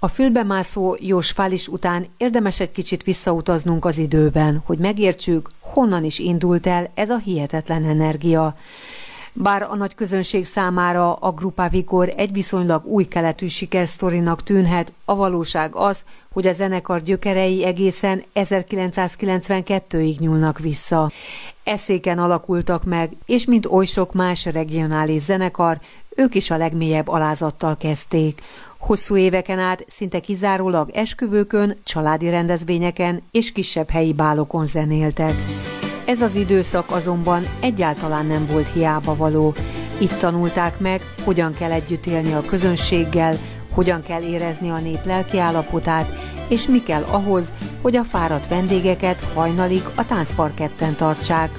A fülbemászó Jósfális után érdemes egy kicsit visszautaznunk az időben, hogy megértsük, honnan is indult el ez a hihetetlen energia. Bár a nagy közönség számára a Grupa Vigor egy viszonylag új keletű sikersztorinak tűnhet, a valóság az, hogy a zenekar gyökerei egészen 1992-ig nyúlnak vissza. Eszéken alakultak meg, és mint oly sok más regionális zenekar, ők is a legmélyebb alázattal kezdték. Hosszú éveken át szinte kizárólag esküvőkön, családi rendezvényeken és kisebb helyi bálokon zenéltek. Ez az időszak azonban egyáltalán nem volt hiábavaló. Itt tanulták meg, hogyan kell együtt élni a közönséggel, hogyan kell érezni a nép lelkiállapotát, és mi kell ahhoz, hogy a fáradt vendégeket hajnalig a táncparketten tartsák.